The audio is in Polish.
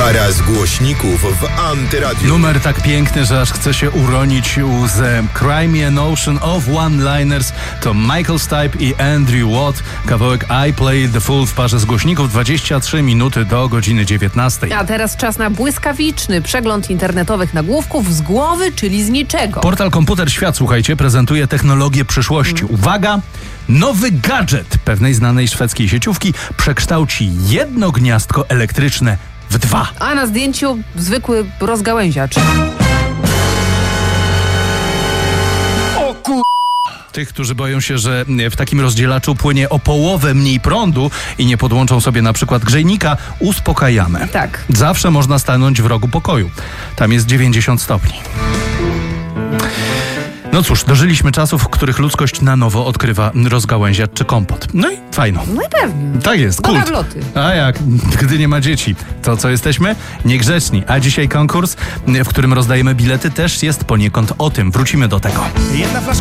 Para z głośników w Antyradiu. Numer tak piękny, że aż chce się uronić łzę. Cry Me an Ocean of One-Liners to Michael Stipe i Andrew Watt. Kawałek I Play the Fool w parze z głośników. 23 minuty do godziny 19. A teraz czas na błyskawiczny przegląd internetowych nagłówków z głowy, czyli z niczego. Portal Komputer Świat, słuchajcie, prezentuje technologię przyszłości. Uwaga! Nowy gadżet pewnej znanej szwedzkiej sieciówki przekształci jedno gniazdko elektryczne w dwa. A na zdjęciu zwykły rozgałęziacz. Tych, którzy boją się, że w takim rozdzielaczu płynie o połowę mniej prądu i nie podłączą sobie na przykład grzejnika, uspokajamy. Tak. Zawsze można stanąć w rogu pokoju. Tam jest 90 stopni. No cóż, dożyliśmy czasów, w których ludzkość na nowo odkrywa rozgałęziacz czy kompot. No i fajno. No i pewnie. Tak jest, Do kult. gabloty. A jak? Gdy nie ma dzieci, to co jesteśmy? Niegrzeczni. A dzisiaj konkurs, w którym rozdajemy bilety, też jest poniekąd o tym. Wrócimy do tego.